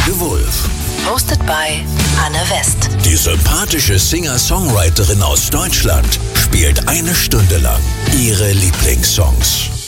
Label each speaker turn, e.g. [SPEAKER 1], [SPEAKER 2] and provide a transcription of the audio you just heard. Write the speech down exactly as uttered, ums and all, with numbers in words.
[SPEAKER 1] Frische Wulf.
[SPEAKER 2] Hosted by Anne West.
[SPEAKER 1] Die sympathische Singer-Songwriterin aus Deutschland spielt eine Stunde lang ihre Lieblingssongs.